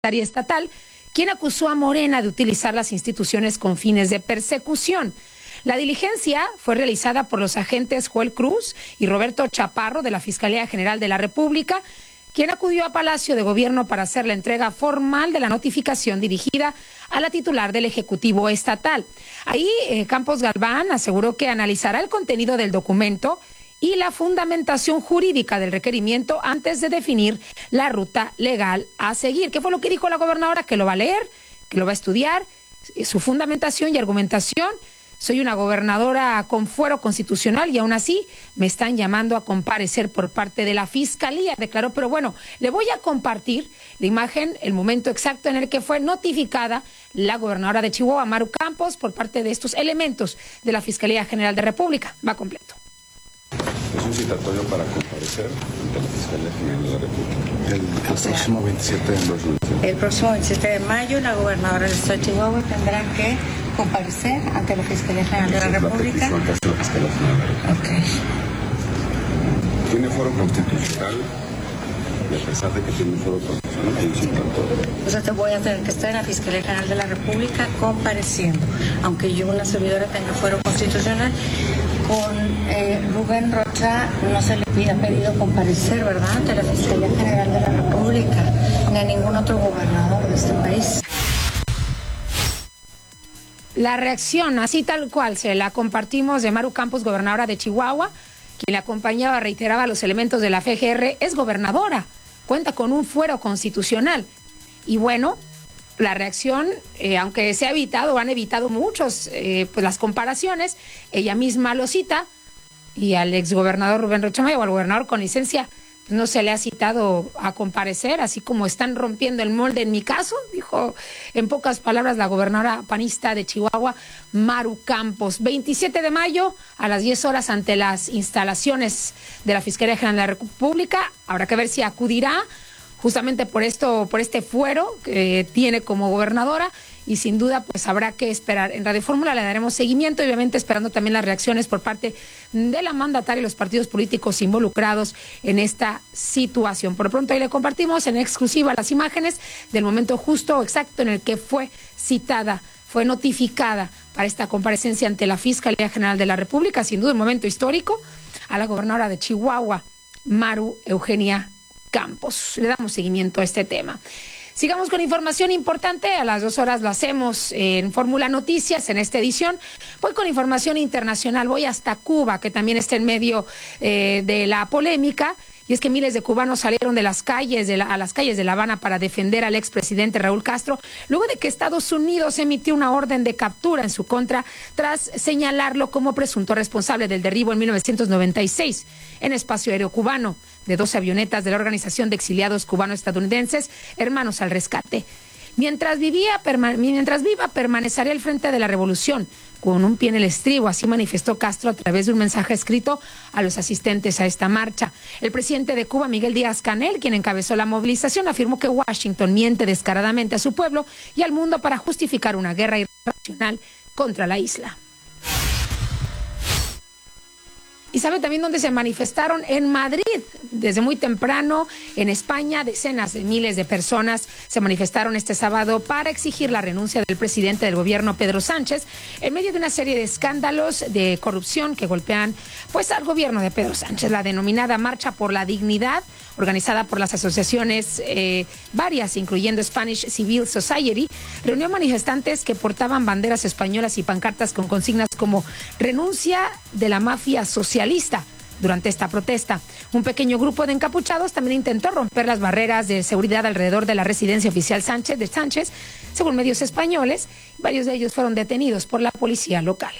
estatal, quien acusó a Morena de utilizar las instituciones con fines de persecución. La diligencia fue realizada por los agentes Joel Cruz y Roberto Chaparro de la Fiscalía General de la República, quien acudió a Palacio de Gobierno para hacer la entrega formal de la notificación dirigida a la titular del Ejecutivo Estatal. Ahí Campos Galván aseguró que analizará el contenido del documento y la fundamentación jurídica del requerimiento antes de definir la ruta legal a seguir. ¿Qué fue lo que dijo la gobernadora? Que lo va a leer, que lo va a estudiar, su fundamentación y argumentación. Soy una gobernadora con fuero constitucional y aún así me están llamando a comparecer por parte de la Fiscalía, declaró. Pero bueno, le voy a compartir la imagen, el momento exacto en el que fue notificada la gobernadora de Chihuahua, Maru Campos, por parte de estos elementos de la Fiscalía General de República. Va completo. Es un citatorio para comparecer ante la Fiscalía General de la República. El próximo 27 de mayo. El próximo 27 de mayo, la gobernadora del Estado de Chihuahua tendrá que comparecer ante la Fiscalía General de la República. Okay. Tiene foro constitucional y a pesar de que tiene foro constitucional, hay un citatorio. O sea, te voy a tener que estar en la Fiscalía General de la República compareciendo. Aunque yo, una servidora, tenga fuero constitucional, con Rubén Rocha no se le ha pedido comparecer, ¿verdad?, ante la Fiscalía General de la República, ni a ningún otro gobernador de este país. La reacción, así tal cual, se la compartimos de Maru Campos, gobernadora de Chihuahua, quien la acompañaba, reiteraba los elementos de la FGR, es gobernadora, cuenta con un fuero constitucional. Y bueno, la reacción, aunque se ha evitado, han evitado muchos pues las comparaciones, ella misma lo cita, y al exgobernador Rubén Rocha Moya, o al gobernador con licencia, pues no se le ha citado a comparecer, así como están rompiendo el molde en mi caso, dijo en pocas palabras la gobernadora panista de Chihuahua, Maru Campos. 27 de mayo a las 10 horas ante las instalaciones de la Fiscalía General de la República. Habrá que ver si acudirá justamente por este fuero que tiene como gobernadora, y sin duda pues habrá que esperar. En Radio Fórmula le daremos seguimiento, y obviamente esperando también las reacciones por parte de la mandataria y los partidos políticos involucrados en esta situación. Por lo pronto ahí le compartimos en exclusiva las imágenes del momento justo, exacto, en el que fue citada, fue notificada para esta comparecencia ante la Fiscalía General de la República. Sin duda un momento histórico, a la gobernadora de Chihuahua, Maru Eugenia Campos. Le damos seguimiento a este tema. Sigamos con información importante. A las 2 horas lo hacemos en Fórmula Noticias en esta edición. Voy con información internacional. Voy hasta Cuba, que también está en medio de la polémica. Y es que miles de cubanos salieron de las calles a las calles de La Habana para defender al expresidente Raúl Castro, luego de que Estados Unidos emitió una orden de captura en su contra tras señalarlo como presunto responsable del derribo en 1996 en espacio aéreo cubano de 12 avionetas de la Organización de Exiliados Cubano-Estadounidenses Hermanos al Rescate. Mientras viva, permaneceré al frente de la revolución, con un pie en el estribo, así manifestó Castro a través de un mensaje escrito a los asistentes a esta marcha. El presidente de Cuba, Miguel Díaz-Canel, quien encabezó la movilización, afirmó que Washington miente descaradamente a su pueblo y al mundo para justificar una guerra irracional contra la isla. ¿Y sabe también dónde se manifestaron? En Madrid, desde muy temprano. En España, decenas de miles de personas se manifestaron este sábado para exigir la renuncia del presidente del gobierno, Pedro Sánchez, en medio de una serie de escándalos de corrupción que golpean pues al gobierno de Pedro Sánchez. La denominada Marcha por la Dignidad, organizada por las asociaciones varias, incluyendo Spanish Civil Society, reunió manifestantes que portaban banderas españolas y pancartas con consignas como renuncia de la mafia socialista. Durante esta protesta, un pequeño grupo de encapuchados también intentó romper las barreras de seguridad alrededor de la residencia oficial de Sánchez, según medios españoles. Varios de ellos fueron detenidos por la policía local.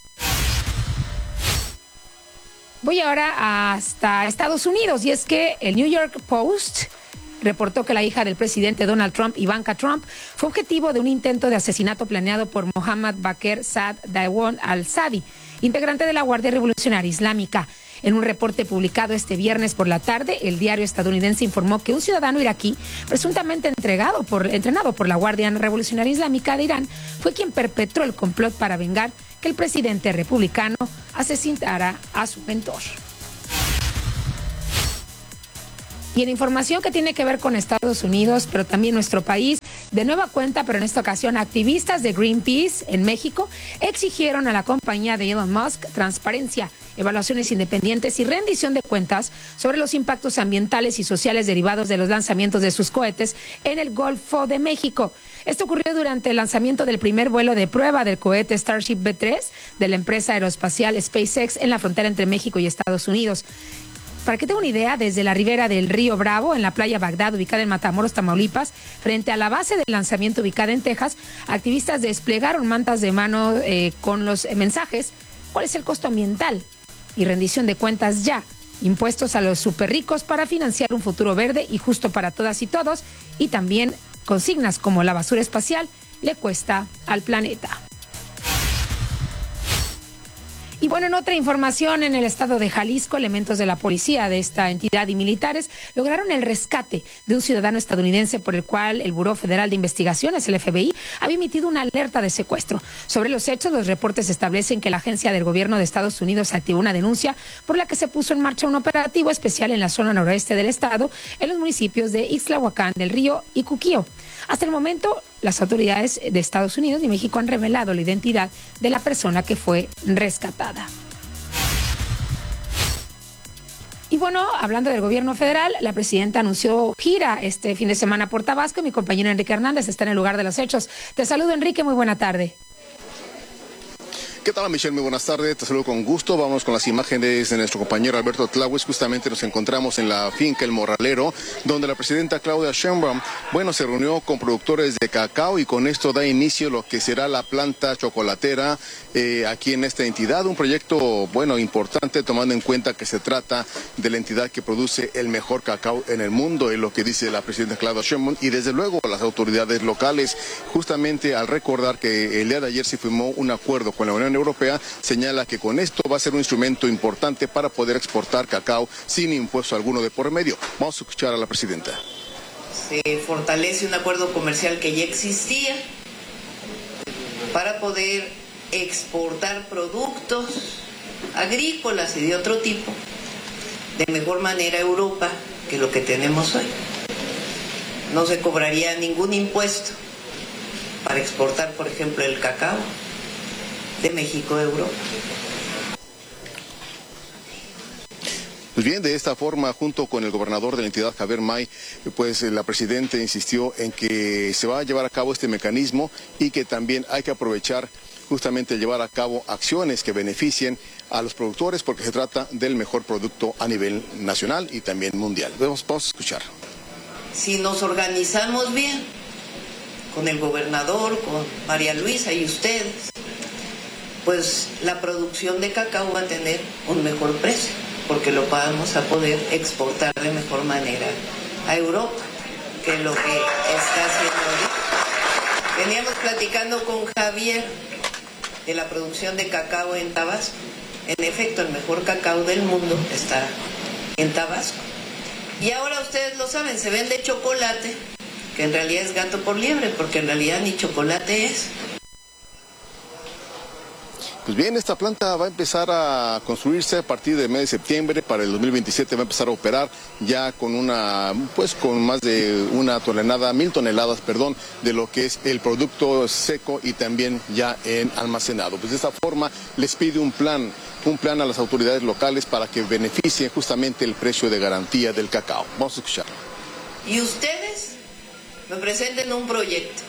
Voy ahora hasta Estados Unidos, y es que el New York Post reportó que la hija del presidente Donald Trump, Ivanka Trump, fue objetivo de un intento de asesinato planeado por Mohammad Bakr Saad Daewon al-Sadi, integrante de la Guardia Revolucionaria Islámica. En un reporte publicado este viernes por la tarde, el diario estadounidense informó que un ciudadano iraquí, presuntamente entrenado por la Guardia Revolucionaria Islámica de Irán, fue quien perpetró el complot para vengar que el presidente republicano asesinara a su mentor. Y en información que tiene que ver con Estados Unidos, pero también nuestro país, de nueva cuenta, pero en esta ocasión, activistas de Greenpeace en México exigieron a la compañía de Elon Musk transparencia, evaluaciones independientes y rendición de cuentas sobre los impactos ambientales y sociales derivados de los lanzamientos de sus cohetes en el Golfo de México. Esto ocurrió durante el lanzamiento del primer vuelo de prueba del cohete Starship B-3 de la empresa aeroespacial SpaceX en la frontera entre México y Estados Unidos. Para que tenga una idea, desde la ribera del río Bravo, en la playa Bagdad, ubicada en Matamoros, Tamaulipas, frente a la base del lanzamiento ubicada en Texas, activistas desplegaron mantas de mano con los mensajes: ¿cuál es el costo ambiental? Y rendición de cuentas ya. Impuestos a los superricos para financiar un futuro verde y justo para todas y todos. Y también consignas como la basura espacial le cuesta al planeta. Y bueno, en otra información, en el estado de Jalisco, elementos de la policía de esta entidad y militares lograron el rescate de un ciudadano estadounidense por el cual el Buró Federal de Investigaciones, el FBI, había emitido una alerta de secuestro. Sobre los hechos, los reportes establecen que la agencia del gobierno de Estados Unidos activó una denuncia por la que se puso en marcha un operativo especial en la zona noroeste del estado, en los municipios de Ixtlahuacán del Río y Cuquío. Hasta el momento, las autoridades de Estados Unidos y México han revelado la identidad de la persona que fue rescatada. Y bueno, hablando del gobierno federal, la presidenta anunció gira este fin de semana por Tabasco. Mi compañero Enrique Hernández está en el lugar de los hechos. Te saludo, Enrique, muy buena tarde. ¿Qué tal, Michelle? Muy buenas tardes, te saludo con gusto. Vamos con las imágenes de nuestro compañero Alberto Tláhuez. Justamente nos encontramos en la finca El Morralero, donde la presidenta Claudia Sheinbaum, se reunió con productores de cacao y con esto da inicio lo que será la planta chocolatera aquí en esta entidad. Un proyecto, importante, tomando en cuenta que se trata de la entidad que produce el mejor cacao en el mundo, es lo que dice la presidenta Claudia Sheinbaum. Y desde luego las autoridades locales, justamente al recordar que el día de ayer se firmó un acuerdo con la Unión Europea, señala que con esto va a ser un instrumento importante para poder exportar cacao sin impuesto alguno de por medio. Vamos a escuchar a la presidenta. Se fortalece un acuerdo comercial que ya existía para poder exportar productos agrícolas y de otro tipo de mejor manera a Europa que lo que tenemos hoy. No se cobraría ningún impuesto para exportar, por ejemplo, el cacao de México a Europa. Pues bien, de esta forma, junto con el gobernador de la entidad, Javier May, la presidenta insistió en que se va a llevar a cabo este mecanismo y que también hay que aprovechar justamente llevar a cabo acciones que beneficien a los productores, porque se trata del mejor producto a nivel nacional y también mundial. Vamos a escuchar. Si nos organizamos bien con el gobernador, con María Luisa y ustedes, pues la producción de cacao va a tener un mejor precio, porque lo vamos a poder exportar de mejor manera a Europa, que es lo que está haciendo ahorita. Veníamos platicando con Javier de la producción de cacao en Tabasco. En efecto, el mejor cacao del mundo está en Tabasco. Y ahora ustedes lo saben, se vende chocolate, que en realidad es gato por liebre, porque en realidad ni chocolate es. Pues bien, esta planta va a empezar a construirse a partir del mes de septiembre. Para el 2027 va a empezar a operar ya con con más de 1.000 toneladas, de lo que es el producto seco y también ya en almacenado. Pues de esta forma les pide un plan a las autoridades locales para que beneficien justamente el precio de garantía del cacao. Vamos a escucharlo. Y ustedes me presenten un proyecto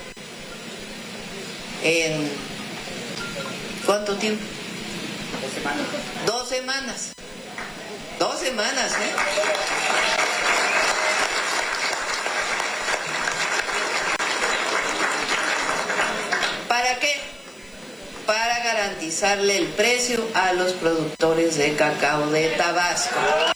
en ¿cuánto tiempo? 2 semanas. 2 semanas. 2 semanas, ¿eh? ¿Para qué? Para garantizarle el precio a los productores de cacao de Tabasco.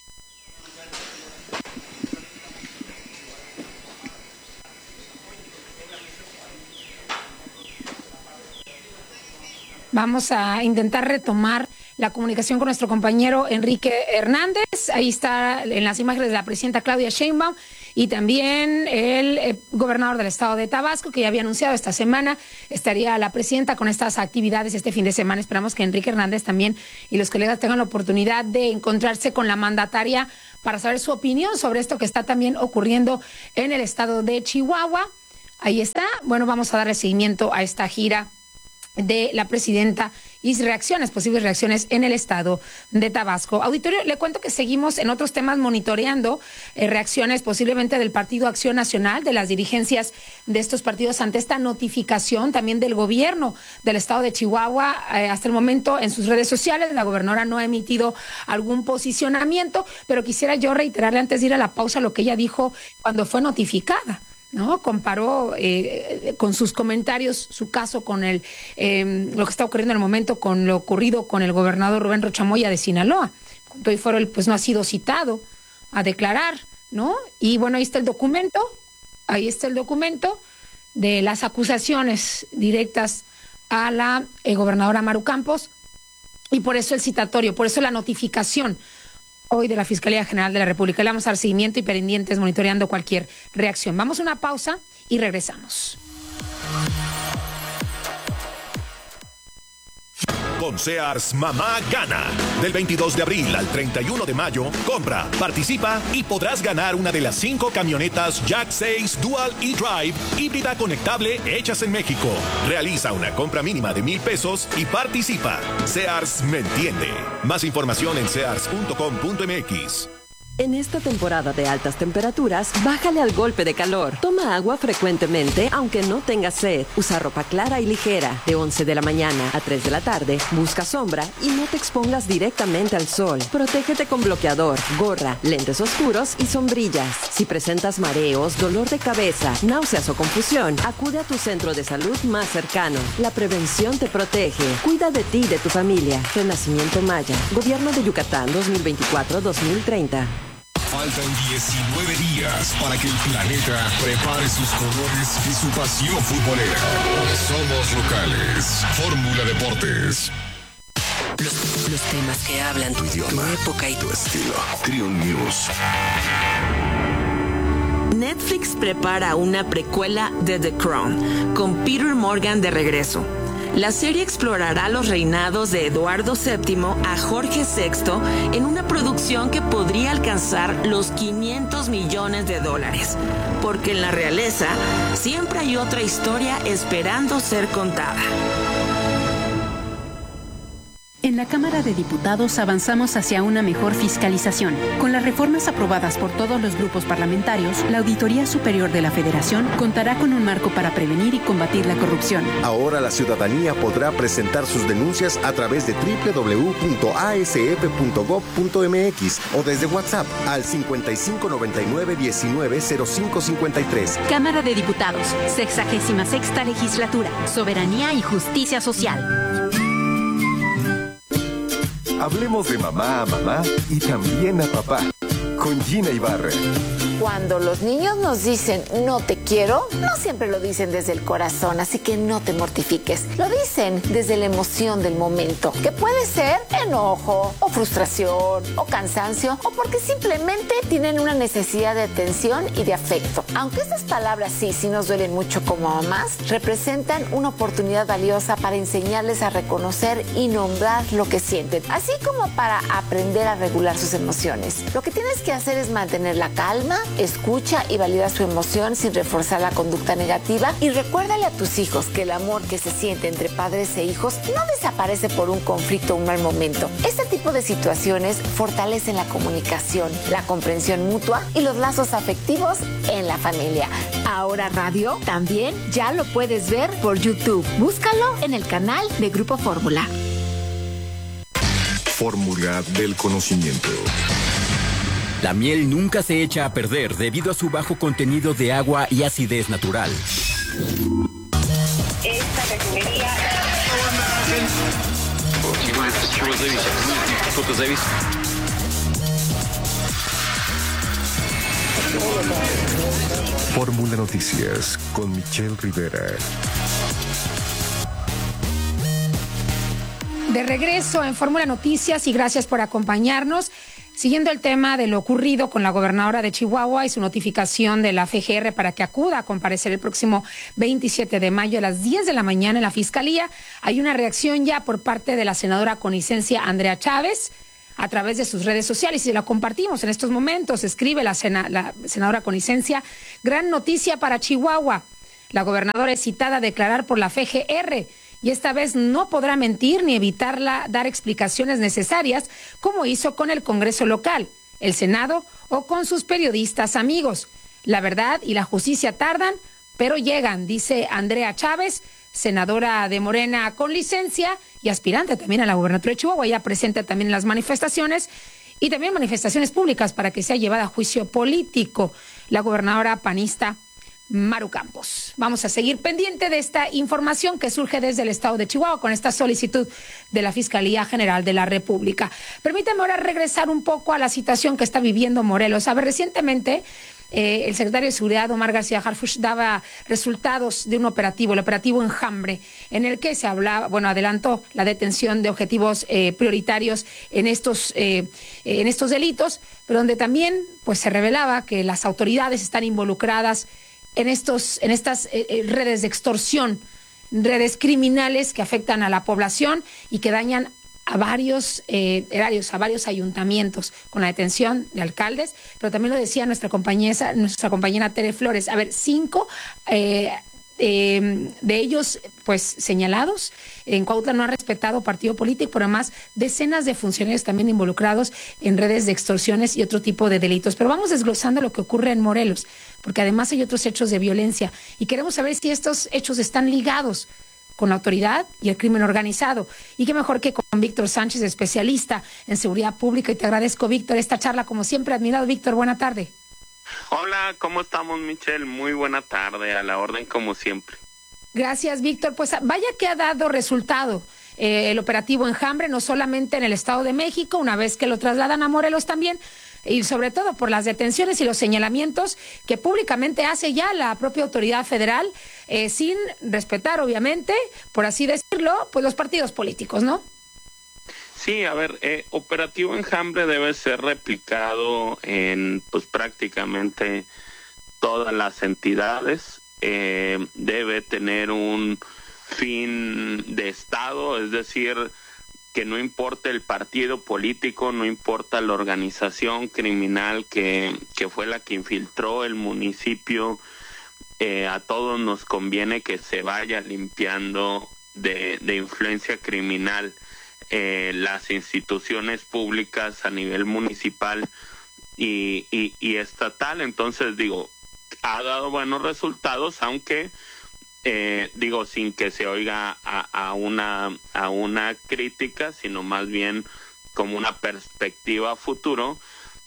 Vamos a intentar retomar la comunicación con nuestro compañero Enrique Hernández. Ahí está en las imágenes de la presidenta Claudia Sheinbaum y también el gobernador del estado de Tabasco, que ya había anunciado esta semana estaría la presidenta con estas actividades este fin de semana. Esperamos que Enrique Hernández también y los colegas tengan la oportunidad de encontrarse con la mandataria para saber su opinión sobre esto que está también ocurriendo en el estado de Chihuahua. Ahí está. Bueno, vamos a darle seguimiento a esta gira de la presidenta y posibles reacciones en el estado de Tabasco. Auditorio, le cuento que seguimos en otros temas monitoreando reacciones posiblemente del Partido Acción Nacional, de las dirigencias de estos partidos ante esta notificación también del gobierno del estado de Chihuahua. Hasta el momento en sus redes sociales la gobernadora no ha emitido algún posicionamiento, pero quisiera yo reiterarle antes de ir a la pausa lo que ella dijo cuando fue notificada, ¿no? Comparó con sus comentarios su caso con lo que está ocurriendo en el momento con lo ocurrido con el gobernador Rubén Rocha Moya de Sinaloa. Hoy fueron, pues no ha sido citado a declarar, ¿no? Y bueno, ahí está el documento de las acusaciones directas a la gobernadora Maru Campos, y por eso el citatorio, por eso la notificación hoy de la Fiscalía General de la República. Le vamos a dar seguimiento y pendientes monitoreando cualquier reacción. Vamos a una pausa y regresamos. Con Sears, mamá gana. Del 22 de abril al 31 de mayo, compra, participa y podrás ganar una de las 5 camionetas Jack 6 Dual e-Drive híbrida conectable hechas en México. Realiza una compra mínima de $1,000 y participa. Sears me entiende. Más información en sears.com.mx. En esta temporada de altas temperaturas, bájale al golpe de calor. Toma agua frecuentemente, aunque no tengas sed. Usa ropa clara y ligera. De 11 de la mañana a 3 de la tarde, busca sombra y no te expongas directamente al sol. Protégete con bloqueador, gorra, lentes oscuros y sombrillas. Si presentas mareos, dolor de cabeza, náuseas o confusión, acude a tu centro de salud más cercano. La prevención te protege. Cuida de ti y de tu familia. Renacimiento Maya. Gobierno de Yucatán 2024-2030. Faltan 19 días para que el planeta prepare sus colores y su pasión futbolera. Somos locales. Fórmula Deportes. Los temas que hablan tu idioma, tu época y tu estilo. Trion News. Netflix prepara una precuela de The Crown, con Peter Morgan de regreso. La serie explorará los reinados de Eduardo VII a Jorge VI en una producción que podría alcanzar los $500 millones, porque en la realeza siempre hay otra historia esperando ser contada. En la Cámara de Diputados avanzamos hacia una mejor fiscalización. Con las reformas aprobadas por todos los grupos parlamentarios, la Auditoría Superior de la Federación contará con un marco para prevenir y combatir la corrupción. Ahora la ciudadanía podrá presentar sus denuncias a través de www.asf.gov.mx o desde WhatsApp al 5599-190553. Cámara de Diputados, 66ª Legislatura, Soberanía y Justicia Social. Hablemos de mamá a mamá y también a papá, con Gina Ibarra. Cuando los niños nos dicen no te quiero, no siempre lo dicen desde el corazón, así que no te mortifiques. Lo dicen desde la emoción del momento, que puede ser enojo, o frustración, o cansancio, o porque simplemente tienen una necesidad de atención y de afecto. Aunque estas palabras sí nos duelen mucho como mamás, representan una oportunidad valiosa para enseñarles a reconocer y nombrar lo que sienten, así como para aprender a regular sus emociones. Lo que tienes que hacer es mantener la calma, escucha y valida su emoción sin reforzar la conducta negativa, y recuérdale a tus hijos que el amor que se siente entre padres e hijos no desaparece por un conflicto o un mal momento. Este tipo de situaciones fortalecen la comunicación, la comprensión mutua y los lazos afectivos en la familia. Ahora Radio también ya lo puedes ver por YouTube. Búscalo en el canal de Grupo Fórmula. Fórmula del conocimiento. La miel nunca se echa a perder debido a su bajo contenido de agua y acidez natural. Esta refinería... Fórmula Noticias con Michelle Rivera. De regreso en Fórmula Noticias y gracias por acompañarnos. Siguiendo el tema de lo ocurrido con la gobernadora de Chihuahua y su notificación de la FGR para que acuda a comparecer el próximo 27 de mayo a las 10 de la mañana en la Fiscalía, hay una reacción ya por parte de la senadora con licencia Andrea Chávez. a través de sus redes sociales y la compartimos en estos momentos. Escribe la senadora con licencia: gran noticia para Chihuahua. La gobernadora es citada a declarar por la FGR y esta vez no podrá mentir ni evitarla dar explicaciones necesarias como hizo con el Congreso local, el Senado o con sus periodistas amigos. La verdad y la justicia tardan, pero llegan, dice Andrea Chávez, senadora de Morena con licencia y aspirante también a la gobernatura de Chihuahua. Ella presenta también las manifestaciones y también manifestaciones públicas para que sea llevada a juicio político la gobernadora panista Maru Campos. Vamos a seguir pendiente de esta información que surge desde el estado de Chihuahua con esta solicitud de la Fiscalía General de la República. Permítame ahora regresar un poco a la situación que está viviendo Morelos. A ver, recientemente el secretario de Seguridad, Omar García Harfuch, daba resultados de un operativo, el operativo Enjambre, en el que se hablaba, adelantó la detención de objetivos prioritarios en estos delitos, pero donde también pues se revelaba que las autoridades están involucradas en estas redes de extorsión, redes criminales que afectan a la población y que dañan a varios erarios, a varios ayuntamientos, con la detención de alcaldes, pero también lo decía nuestra compañera Tere Flores. A ver, 5 de ellos pues señalados. En Cuautla no ha respetado partido político, pero además decenas de funcionarios también involucrados en redes de extorsiones y otro tipo de delitos. Pero vamos desglosando lo que ocurre en Morelos, porque además hay otros hechos de violencia y queremos saber si estos hechos están ligados con la autoridad y el crimen organizado. Y qué mejor que con Víctor Sánchez, especialista en seguridad pública. Y te agradezco, Víctor, esta charla como siempre. Admirado, Víctor, buena tarde. Hola, ¿cómo estamos, Michelle? Muy buena tarde, a la orden como siempre. Gracias, Víctor. Pues vaya que ha dado resultado el operativo Enjambre, no solamente en el Estado de México, una vez que lo trasladan a Morelos también, y sobre todo por las detenciones y los señalamientos que públicamente hace ya la propia autoridad federal, sin respetar, obviamente, por así decirlo, pues los partidos políticos, ¿no? Sí, a ver, operativo Enjambre debe ser replicado en pues prácticamente todas las entidades. Debe tener un fin de Estado, es decir, que no importa el partido político, no importa la organización criminal que fue la que infiltró el municipio, a todos nos conviene que se vaya limpiando de influencia criminal las instituciones públicas a nivel municipal y estatal. Entonces, digo, ha dado buenos resultados, aunque sin que se oiga a una crítica, sino más bien como una perspectiva a futuro.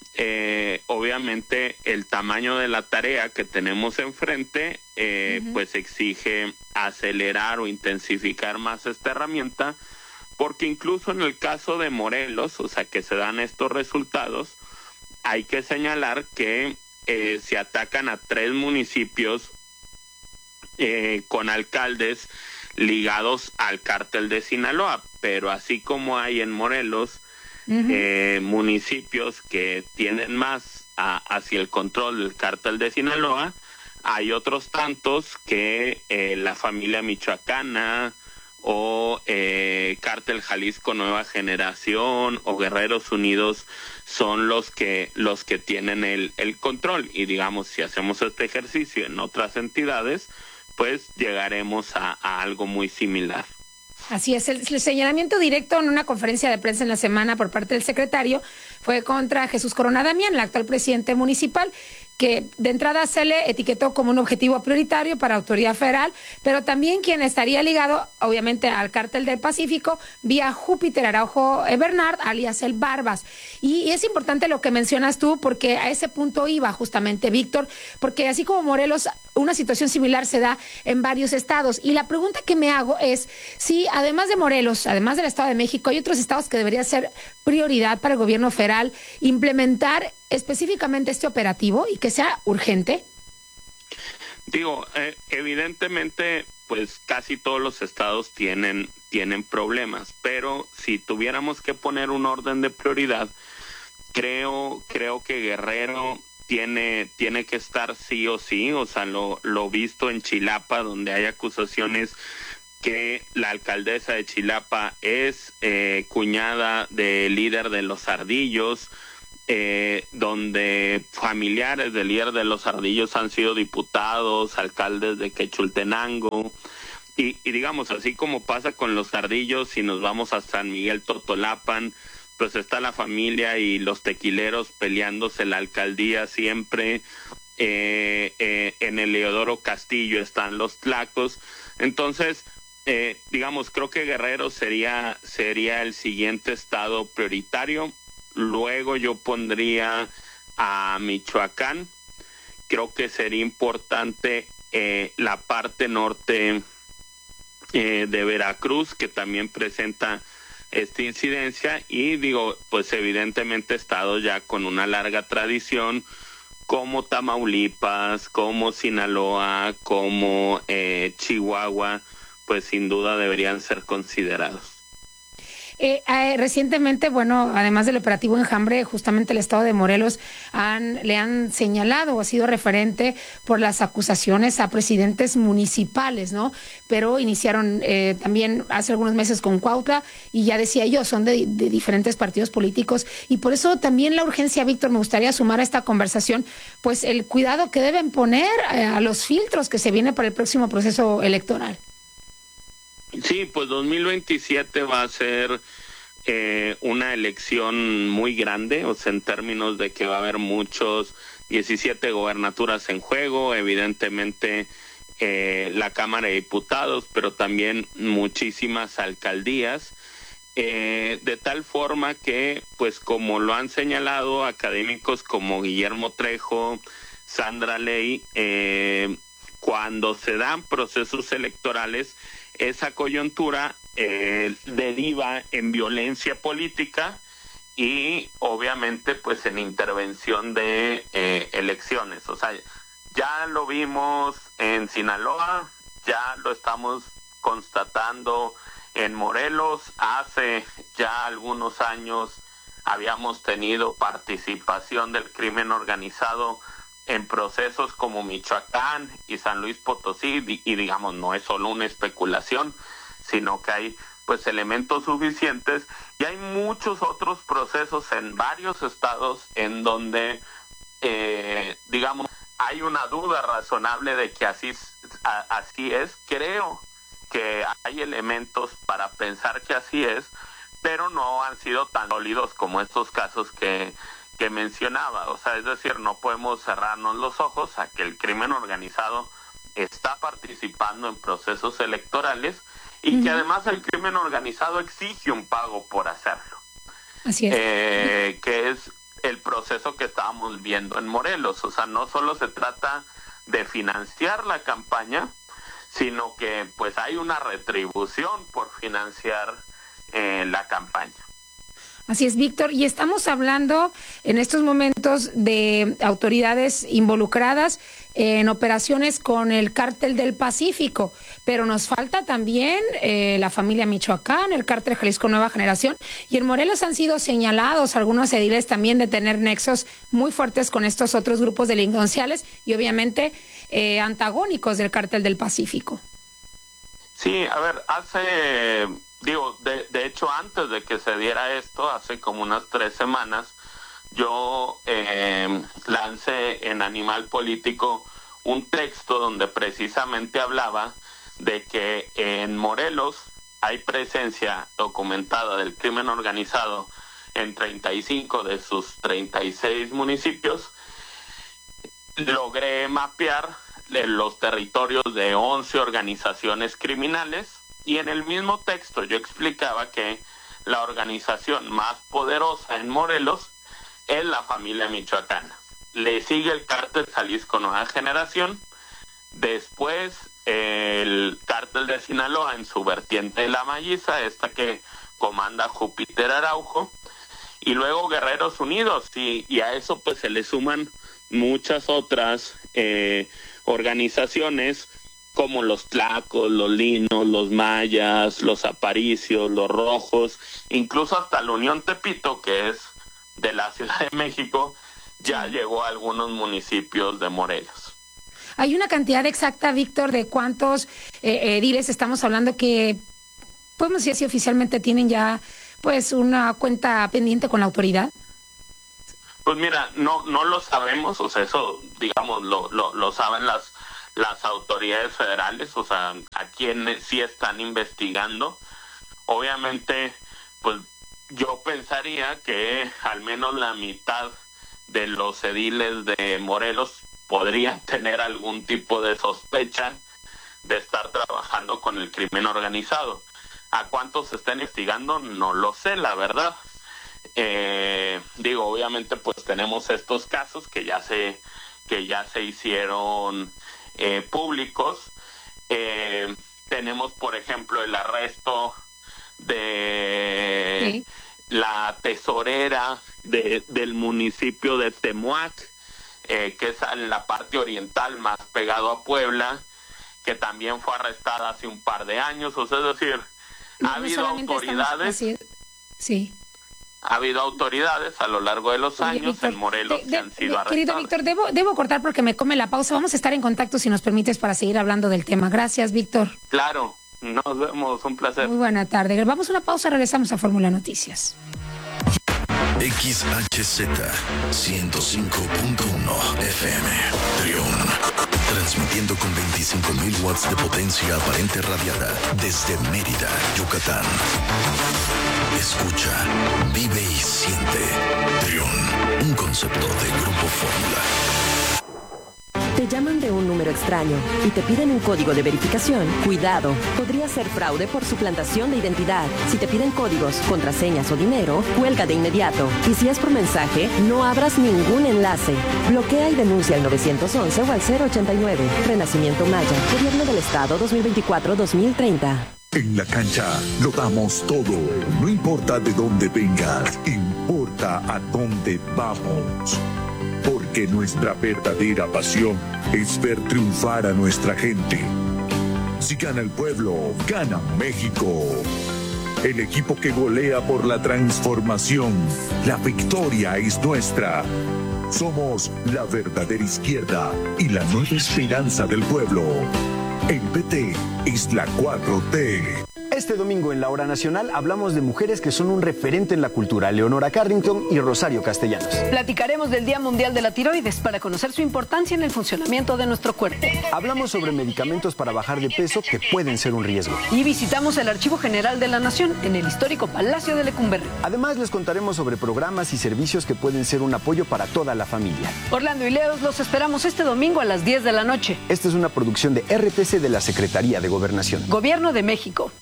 Obviamente el tamaño de la tarea que tenemos enfrente pues exige acelerar o intensificar más esta herramienta, porque incluso en el caso de Morelos, o sea, que se dan estos resultados, hay que señalar que se atacan a 3 municipios con alcaldes ligados al cártel de Sinaloa, pero así como hay en Morelos municipios que tienen más hacia el control del cártel de Sinaloa, hay otros tantos que la familia michoacana o Cártel Jalisco Nueva Generación o Guerreros Unidos son los que tienen el control. Y digamos, si hacemos este ejercicio en otras entidades, pues llegaremos a algo muy similar. Así es, el señalamiento directo en una conferencia de prensa en la semana por parte del secretario fue contra Jesús Corona Damián, el actual presidente municipal, que de entrada se le etiquetó como un objetivo prioritario para la autoridad federal, pero también quien estaría ligado, obviamente, al Cártel del Pacífico, vía Júpiter Araujo Bernard, alias el Barbas. Y es importante lo que mencionas tú, porque a ese punto iba justamente, Víctor, porque así como Morelos, una situación similar se da en varios estados. Y la pregunta que me hago es si, además de Morelos, además del Estado de México, hay otros estados que debería ser prioridad para el gobierno federal implementar específicamente este operativo y que sea urgente. Digo, evidentemente, pues casi todos los estados tienen problemas, pero si tuviéramos que poner un orden de prioridad, creo que Guerrero tiene que estar sí o sí. O sea, lo visto en Chilapa, donde hay acusaciones que la alcaldesa de Chilapa es cuñada del líder de los Ardillos, donde familiares del líder de los Ardillos han sido diputados, alcaldes de Quechultenango, y digamos, así como pasa con los Ardillos, si nos vamos a San Miguel Totolapan, pues está la familia y los tequileros peleándose la alcaldía siempre. En el Leodoro Castillo están los tlacos. Entonces, digamos, creo que Guerrero sería el siguiente estado prioritario. Luego yo pondría a Michoacán. Creo que sería importante la parte norte de Veracruz, que también presenta esta incidencia, y digo, pues evidentemente estados ya con una larga tradición, como Tamaulipas, como Sinaloa, como Chihuahua, pues sin duda deberían ser considerados. Recientemente, bueno, además del operativo Enjambre, justamente el estado de Morelos le han señalado o ha sido referente por las acusaciones a presidentes municipales, ¿no? Pero iniciaron también hace algunos meses con Cuautla, y ya decía yo, son de diferentes partidos políticos, y por eso también la urgencia, Víctor, me gustaría sumar a esta conversación, pues el cuidado que deben poner a los filtros que se viene para el próximo proceso electoral. Sí, pues 2027 va a ser una elección muy grande, o sea, en términos de que va a haber 17 gobernaturas en juego, evidentemente la Cámara de Diputados, pero también muchísimas alcaldías, de tal forma que, pues como lo han señalado académicos como Guillermo Trejo, Sandra Ley, cuando se dan procesos electorales, esa coyuntura deriva en violencia política y obviamente pues en intervención de elecciones. O sea, ya lo vimos en Sinaloa, ya lo estamos constatando en Morelos. Hace ya algunos años habíamos tenido participación del crimen organizado en procesos como Michoacán y San Luis Potosí, y digamos, no es solo una especulación, sino que hay pues elementos suficientes, y hay muchos otros procesos en varios estados en donde digamos, hay una duda razonable de que así es. Creo que hay elementos para pensar que así es, pero no han sido tan sólidos como estos casos que mencionaba. O sea, es decir, no podemos cerrarnos los ojos a que el crimen organizado está participando en procesos electorales y que además el crimen organizado exige un pago por hacerlo. Así es. Que es el proceso que estábamos viendo en Morelos. O sea, no solo se trata de financiar la campaña, sino que pues hay una retribución por financiar la campaña. Así es, Víctor, y estamos hablando en estos momentos de autoridades involucradas en operaciones con el Cártel del Pacífico, pero nos falta también la familia Michoacán, el Cártel Jalisco Nueva Generación, y en Morelos han sido señalados algunos ediles también de tener nexos muy fuertes con estos otros grupos delincuenciales y obviamente antagónicos del Cártel del Pacífico. Sí, a ver, de hecho, antes de que se diera esto, hace como unas 3 semanas, yo lancé en Animal Político un texto donde precisamente hablaba de que en Morelos hay presencia documentada del crimen organizado en 35 de sus 36 municipios. Logré mapear los territorios de 11 organizaciones criminales. Y en el mismo texto yo explicaba que la organización más poderosa en Morelos es la familia michoacana. Le sigue el Cártel Jalisco Nueva Generación, después el Cártel de Sinaloa en su vertiente de La Malliza, esta que comanda Júpiter Araujo, y luego Guerreros Unidos, y a eso pues se le suman muchas otras organizaciones como los Tlacos, los Linos, los Mayas, los Aparicios, los Rojos, incluso hasta la Unión Tepito, que es de la Ciudad de México, ya llegó a algunos municipios de Morelos. ¿Hay una cantidad exacta, Víctor, de cuántos ediles estamos hablando que, podemos decir si oficialmente tienen ya pues una cuenta pendiente con la autoridad? Pues mira, no lo sabemos, o sea, eso, digamos, lo saben las autoridades federales, o sea, a quienes sí están investigando. Obviamente, pues yo pensaría que al menos la mitad de los ediles de Morelos podrían tener algún tipo de sospecha de estar trabajando con el crimen organizado. ¿A cuántos se está investigando? No lo sé, la verdad. Digo, obviamente, pues tenemos estos casos que ya se hicieron públicos. Tenemos, por ejemplo, el arresto de la tesorera del municipio de Temuac, que es en la parte oriental, más pegado a Puebla, que también fue arrestada hace un par de años. O sea, es decir, ha habido autoridades. Ha habido autoridades a lo largo de los años, Víctor, en Morelos que han sido arrestadas. Querido Víctor, debo cortar porque me come la pausa. Vamos a estar en contacto, si nos permites, para seguir hablando del tema. Gracias, Víctor. Claro, nos vemos, un placer. Muy buena tarde. Vamos a una pausa, regresamos a Fórmula Noticias. XHZ 105.1 FM Trión, transmitiendo con 25.000 watts de potencia aparente radiada desde Mérida, Yucatán. Escucha, vive y siente. Trión, un concepto de Grupo Fórmula. Te llaman de un número extraño y te piden un código de verificación. Cuidado, podría ser fraude por suplantación de identidad. Si te piden códigos, contraseñas o dinero, cuelga de inmediato. Y si es por mensaje, no abras ningún enlace. Bloquea y denuncia al 911 o al 089. Renacimiento Maya, Gobierno del Estado 2024-2030. En la cancha lo damos todo. No importa de dónde vengas, importa a dónde vamos. Porque nuestra verdadera pasión es ver triunfar a nuestra gente. Si gana el pueblo, gana México. El equipo que golea por la transformación. La victoria es nuestra. Somos la verdadera izquierda y la nueva esperanza del pueblo. El PT es la 4T. Este domingo en la Hora Nacional hablamos de mujeres que son un referente en la cultura, Leonora Carrington y Rosario Castellanos. Platicaremos del Día Mundial de la Tiroides para conocer su importancia en el funcionamiento de nuestro cuerpo. Hablamos sobre medicamentos para bajar de peso que pueden ser un riesgo. Y visitamos el Archivo General de la Nación en el histórico Palacio de Lecumberri. Además, les contaremos sobre programas y servicios que pueden ser un apoyo para toda la familia. Orlando y Leos los esperamos este domingo a las 10 de la noche. Esta es una producción de RTC de la Secretaría de Gobernación. Gobierno de México.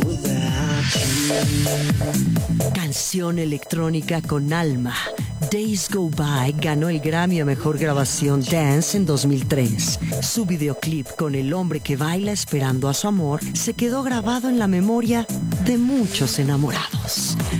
Canción electrónica con alma. Days Go By ganó el Grammy a Mejor Grabación Dance en 2003. Su videoclip con el hombre que baila esperando a su amor se quedó grabado en la memoria de muchos enamorados.